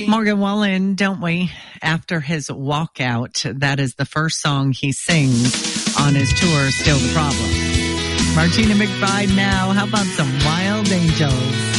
Morgan Wallen, don't we? After his walkout, that is the first song he sings on his tour, Still the Problem. Martina McBride now. How about some Wild Angels?